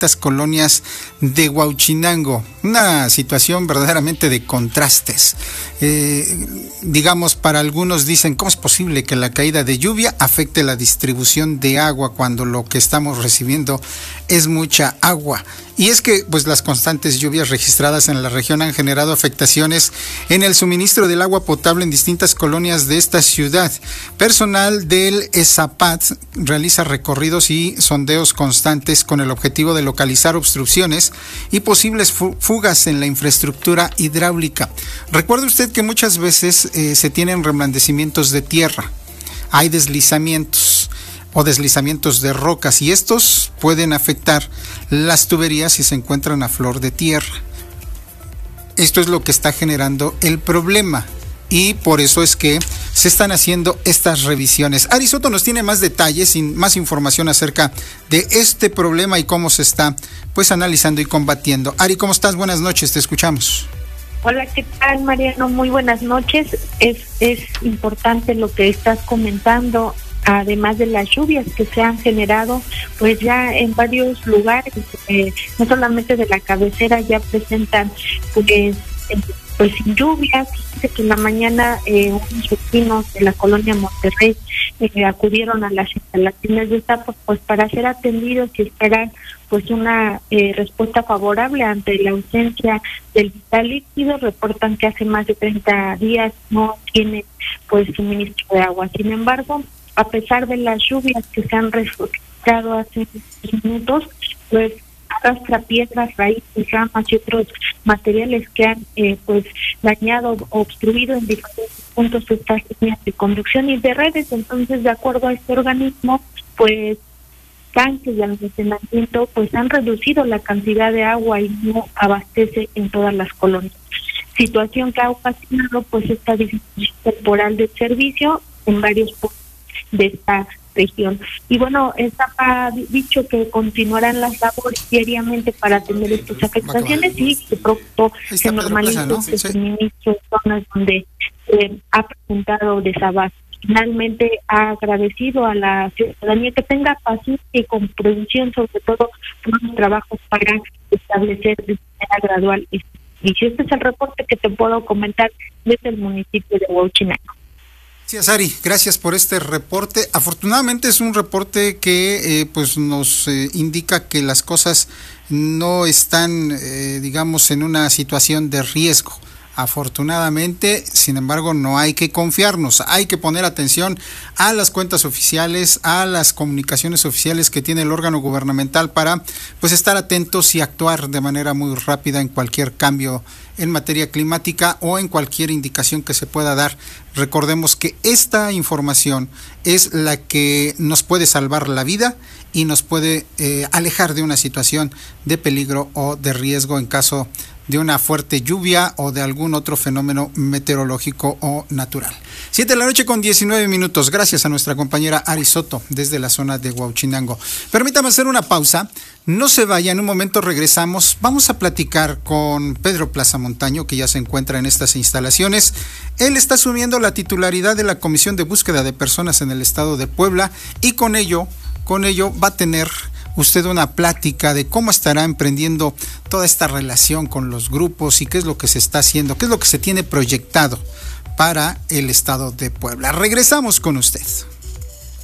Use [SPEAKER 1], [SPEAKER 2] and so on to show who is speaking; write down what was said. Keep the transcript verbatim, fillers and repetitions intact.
[SPEAKER 1] colonias de Huauchinango. Una situación verdaderamente de contrastes. Eh, digamos, para algunos dicen, ¿cómo es posible que la caída de lluvia afecte la distribución de agua cuando lo que estamos recibiendo es mucha agua? Y es que pues las constantes lluvias registradas en la región han generado afectaciones en el suministro del agua potable en distintas colonias de esta ciudad. Personal del ESAPAT realiza recorridos y sondeos constantes con el objetivo de localizar obstrucciones y posibles fugas en la infraestructura hidráulica. Recuerde usted que muchas veces eh, se tienen reblandecimientos de tierra, hay deslizamientos o deslizamientos de rocas y estos pueden afectar las tuberías si se encuentran a flor de tierra. Esto es lo que está generando el problema y por eso es que se están haciendo estas revisiones. Ari Soto nos tiene más detalles y más información acerca de este problema y cómo se está pues analizando y combatiendo. Ari, ¿cómo estás? Buenas noches, te escuchamos.
[SPEAKER 2] Hola, ¿qué tal, Mariano? Muy buenas noches. Es, es importante lo que estás comentando. Además de las lluvias que se han generado, pues ya en varios lugares, eh, no solamente de la cabecera, ya presentan pues, eh, pues sin lluvias. Dice que en la mañana eh, unos vecinos de la colonia Monterrey eh, acudieron a las instalaciones de esta pues para ser atendidos y esperar pues una eh, respuesta favorable ante la ausencia del vital líquido. Reportan que hace más de treinta días no tienen pues suministro de agua. Sin embargo, a pesar de las lluvias que se han registrado hace minutos, pues arrastra piedras, raíces, ramas y otros materiales que han eh, pues dañado o obstruido en diferentes puntos estas líneas de conducción y de redes. Entonces, de acuerdo a este organismo, pues tanques de almacenamiento pues han reducido la cantidad de agua y no abastece en todas las colonias. Situación que ha ocasionado pues esta disminución temporal del servicio en varios puntos de esta región. Y bueno, esta ha dicho que continuarán las labores diariamente para atender estas afectaciones y que pronto se normalice ¿no? el suministro en zonas donde eh, ha presentado desabasto. Finalmente ha agradecido a la ciudadanía que tenga paciencia y comprensión, sobre todo por los trabajos para establecer de manera gradual este servicio. Este es el reporte que te puedo comentar desde el municipio de Huauchinango.
[SPEAKER 1] Gracias, Ari, gracias por este reporte. Afortunadamente es un reporte que eh, pues nos eh, indica que las cosas no están, eh, digamos, en una situación de riesgo. Afortunadamente, sin embargo, no hay que confiarnos, hay que poner atención a las cuentas oficiales, a las comunicaciones oficiales que tiene el órgano gubernamental para pues estar atentos y actuar de manera muy rápida en cualquier cambio en materia climática o en cualquier indicación que se pueda dar. Recordemos que esta información es la que nos puede salvar la vida y nos puede eh, alejar de una situación de peligro o de riesgo en caso de una fuerte lluvia o de algún otro fenómeno meteorológico o natural. Siete de la noche con diecinueve minutos. Gracias a nuestra compañera Ari Soto desde la zona de Huauchinango. Permítame hacer una pausa. No se vaya, en un momento regresamos. Vamos a platicar con Pedro Plazamontaño, que ya se encuentra en estas instalaciones. Él está asumiendo la titularidad de la Comisión de Búsqueda de Personas en el Estado de Puebla y con ello, con ello va a tener usted una plática de cómo estará emprendiendo toda esta relación con los grupos y qué es lo que se está haciendo, qué es lo que se tiene proyectado para el Estado de Puebla. Regresamos con usted.